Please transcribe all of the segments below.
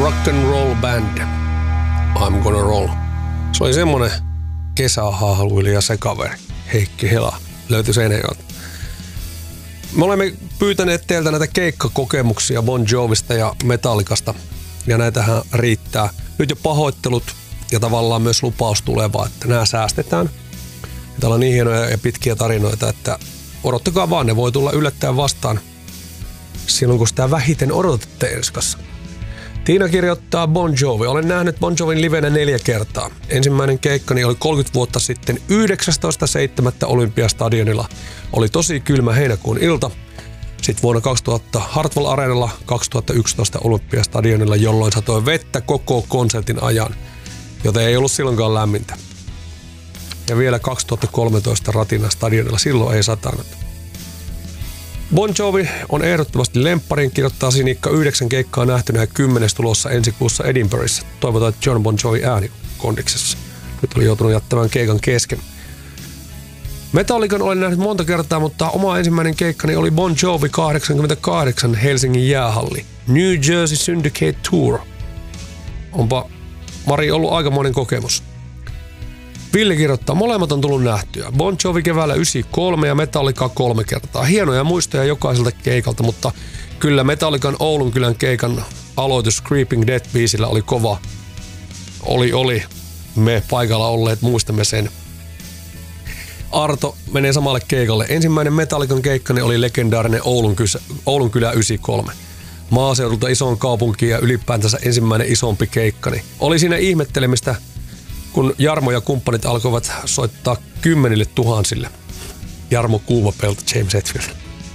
Rock and Roll Band. I'm Gonna Roll. Se oli semmonen kesähahluilija ja se kaveri. Heikki Hela löytyi Seinäjoelta. Me olemme pyytäneet teiltä näitä keikkakokemuksia Bon Jovista ja Metallicasta. Ja näitähän riittää. Nyt jo pahoittelut ja tavallaan myös lupaus tulevaa, että nämä säästetään. Ja täällä on niin hienoja ja pitkiä tarinoita, että odottakaa vaan, ne voi tulla yllättäen vastaan silloin, kun sitä vähiten odotatte ensi kanssa. Tiina kirjoittaa Bon Jovi. Olen nähnyt Bon Jovin livenä 4 kertaa. Ensimmäinen keikkani oli 30 vuotta sitten 19.7. Olympiastadionilla. Oli tosi kylmä heinäkuun ilta. Sitten vuonna 2000 Hartwall Areenalla, 2011 Olympiastadionilla, jolloin satoi vettä koko konsertin ajan, joten ei ollut silloinkaan lämmintä. Ja vielä 2013 Ratinan stadionilla, silloin ei satanut. Bon Jovi on ehdottomasti lempparin, kirjoittaa Sinikka 9 keikkaa nähtynä ja 10 tulossa ensi kuussa Edinburghissa. Toivotaan, että John Bon Jovi ääni kondiksessa. Nyt oli joutunut jättämään keikan kesken. Metallican olen nähnyt monta kertaa, mutta oma ensimmäinen keikkani oli Bon Jovi 88 Helsingin jäähalli. New Jersey Syndicate Tour. Onpa Mari ollut aikamoinen kokemus. Ville kirjoittaa, molemmat on tullut nähtyä. Bon Jovi keväällä 93 ja Metallica 3 kertaa. Hienoja muistoja jokaiselta keikalta, mutta kyllä Metallican Oulunkylän keikan aloitus Creeping Death-biisillä oli kova. Oli. Me paikalla olleet muistamme sen. Arto menee samalle keikalle. Ensimmäinen Metallican keikkani oli legendaarinen Oulunkylä 93. Maaseudulta isoon kaupunkiin ja ylipäätänsä ensimmäinen isompi keikkani. Oli siinä ihmettelemistä, kun Jarmo ja kumppanit alkoivat soittaa 10 000. Jarmo Kuumapelto, James Hetfield.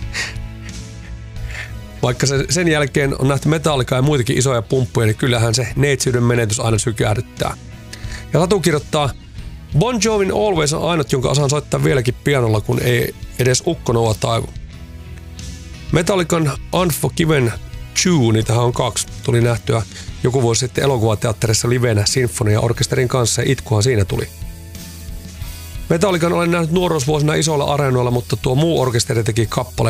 Vaikka sen jälkeen on nähty Metallica ja muitakin isoja pumppuja, niin kyllähän se neitsyyden menetys aina sykähdyttää. Ja Tatu kirjoittaa, Bon Jovin Always on ainut, jonka osaan soittaa vieläkin pianolla, kun ei edes ukkonoa taivu. Metallican Unforgiven 2, niitähän on 2, tuli nähtyä joku vuosi sitten elokuvateatterissa livenä sinfonia-orkesterin kanssa ja itkuhan siinä tuli. Metallican olen nähnyt nuoruusvuosina isoilla areenoilla, mutta tuo muu orkesteri teki kappaleen